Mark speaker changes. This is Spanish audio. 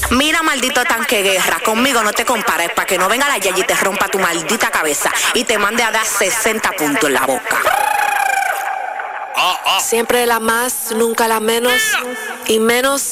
Speaker 1: Mira, maldito tanque guerra, conmigo no te compares, para que no venga la Yayi y te rompa tu maldita cabeza y te mande a dar 60 puntos en la boca.
Speaker 2: Siempre la más, nunca la menos, y menos